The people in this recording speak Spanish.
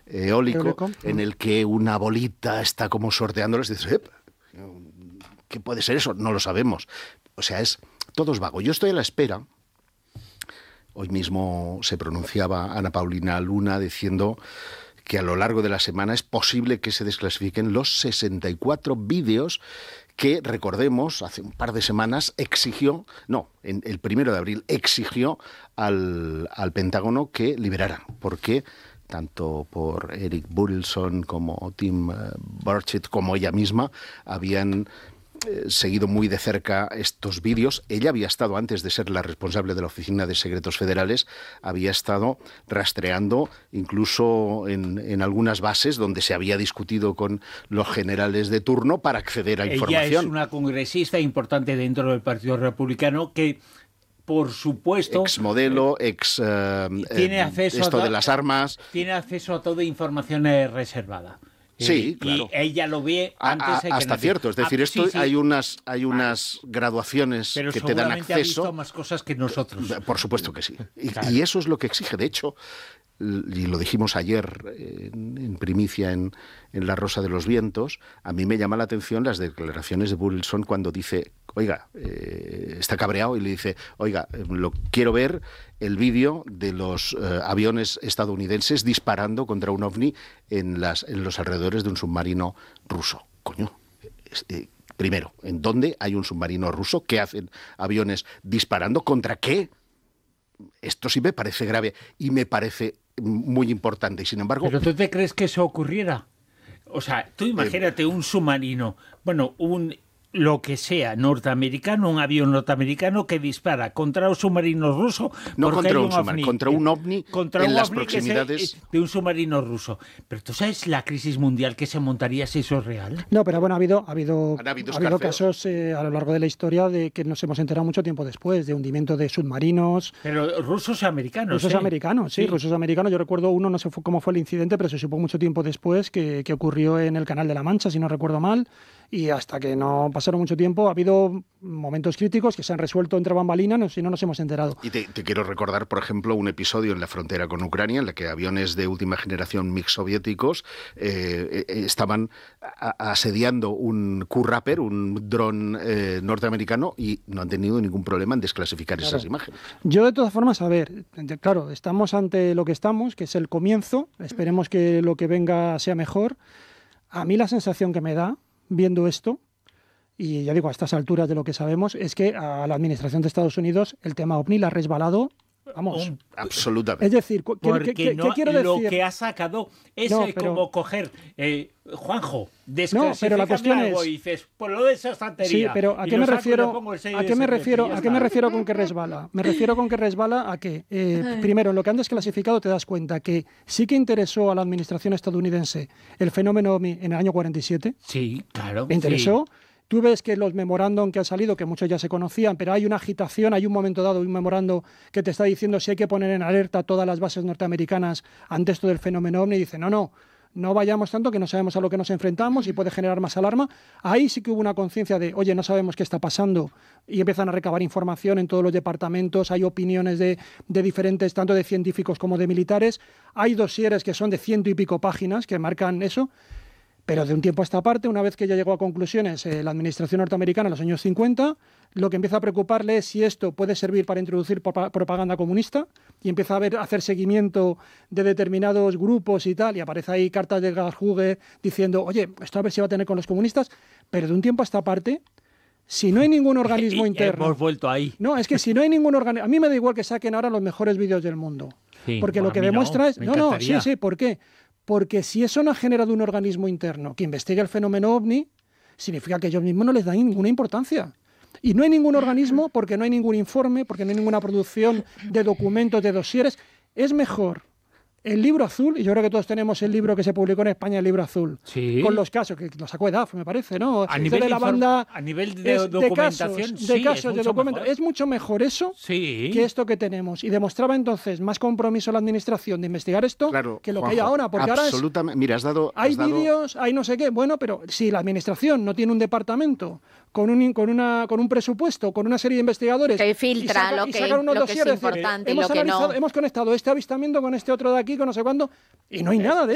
eólico, en el que una bolita está como sorteándolos, y dices, ¿qué puede ser eso? No lo sabemos. O sea, todo es vago. Yo estoy a la espera. Hoy mismo se pronunciaba Ana Paulina Luna diciendo que a lo largo de la semana es posible que se desclasifiquen los 64 vídeos que, recordemos, hace un par de semanas el 1 de abril exigió al Pentágono que liberaran, porque tanto por Eric Burlison como Tim Burchett como ella misma habían seguido muy de cerca estos vídeos. Ella había estado, antes de ser la responsable de la Oficina de Secretos Federales, había estado rastreando incluso en algunas bases donde se había discutido con los generales de turno para acceder a información. Ella es una congresista importante dentro del Partido Republicano que, por supuesto, exmodelo, tiene acceso de las armas. Tiene acceso a toda información reservada. Sí, claro. Y ella lo ve antes de que hasta cierto, es decir, esto sí. Hay unas graduaciones pero que te dan acceso. Ha visto más cosas que nosotros. Por supuesto que sí. Claro. Y eso es lo que exige. De hecho, y lo dijimos ayer en primicia en La Rosa de los Vientos, a mí me llama la atención las declaraciones de Burlison cuando dice, oiga, está cabreado y le dice, oiga, quiero ver el vídeo de los aviones estadounidenses disparando contra un ovni en los alrededores de un submarino ruso. Coño, primero, ¿en dónde hay un submarino ruso? ¿Qué hacen aviones disparando? ¿Contra qué? Esto sí me parece grave y me parece muy importante. Y sin embargo... ¿Pero tú te crees que eso ocurriera? O sea, tú imagínate un submarino, lo que sea, norteamericano, un avión norteamericano que dispara contra un submarino ruso. No contra un submarino, contra un ovni en las proximidades de un submarino ruso. Pero tú sabes la crisis mundial que se montaría si eso es real. No, pero bueno, ha habido casos a lo largo de la historia de que nos hemos enterado mucho tiempo después, de hundimiento de submarinos. Pero rusos americanos. Rusos americanos, sí, rusos americanos. Yo recuerdo uno, no sé cómo fue el incidente, pero se supo mucho tiempo después que ocurrió en el Canal de la Mancha, si no recuerdo mal. Y hasta que no pasaron mucho tiempo, ha habido momentos críticos que se han resuelto entre bambalinas y no nos hemos enterado. Y te quiero recordar, por ejemplo, un episodio en la frontera con Ucrania en el que aviones de última generación MiG soviéticos estaban asediando un Q-Rapper, un dron norteamericano, y no han tenido ningún problema en desclasificar esas imágenes. Yo, de todas formas, claro, estamos ante lo que estamos, que es el comienzo. Esperemos que lo que venga sea mejor. A mí la sensación que me da, viendo esto, y ya digo, a estas alturas de lo que sabemos, es que a la administración de Estados Unidos el tema OVNI la ha resbalado, vamos. Absolutamente. Es decir, ¿qué quiero decir? Lo que ha sacado es como coger, Juanjo, pero la cuestión algo y dices, pues lo de esa estantería. Sí, pero ¿a qué me refiero con que resbala? Me refiero con que resbala a que, primero, en lo que han desclasificado te das cuenta que sí que interesó a la administración estadounidense el fenómeno OVNI en el año 47. Sí, claro. ¿Le interesó? Sí. Tú ves que los memorándum que han salido, que muchos ya se conocían, pero hay una agitación, hay un momento dado, un memorándum que te está diciendo si hay que poner en alerta todas las bases norteamericanas ante esto del fenómeno OVNI, y dice, no vayamos tanto, que no sabemos a lo que nos enfrentamos y puede generar más alarma. Ahí sí que hubo una conciencia de, oye, no sabemos qué está pasando, y empiezan a recabar información en todos los departamentos, hay opiniones de diferentes, tanto de científicos como de militares, hay dosieres que son de 100 y pico páginas que marcan eso. Pero de un tiempo a esta parte, una vez que ya llegó a conclusiones la administración norteamericana en los años 50, lo que empieza a preocuparle es si esto puede servir para introducir propaganda comunista, y empieza a hacer seguimiento de determinados grupos y tal, y aparece ahí cartas de Garhuge diciendo, oye, esto a ver si va a tener con los comunistas. Pero de un tiempo a esta parte, si no hay ningún organismo interno... Hemos vuelto ahí. No, es que si no hay ningún organismo... A mí me da igual que saquen ahora los mejores vídeos del mundo. Sí, porque lo que demuestra es... Sí, ¿por qué? Porque si eso no ha generado un organismo interno que investigue el fenómeno OVNI, significa que ellos mismos no les dan ninguna importancia. Y no hay ningún organismo, porque no hay ningún informe, porque no hay ninguna producción de documentos, de dosieres. Es mejor el libro azul, y yo creo que todos tenemos el libro que se publicó en España, el libro azul, sí, con los casos, que lo sacó EDAF, me parece, ¿no? A nivel de la banda, a nivel de documentación, es mucho mejor eso que esto que tenemos. Y demostraba entonces más compromiso la administración de investigar esto que lo que hay ahora, porque absolutamente. Ahora Mira, hay vídeos, hay no sé qué, bueno, pero si la administración no tiene un departamento con un presupuesto, con una serie de investigadores que filtra lo que es importante y lo que no. Hemos conectado este avistamiento con este otro de aquí, con no sé cuándo, y no hay nada de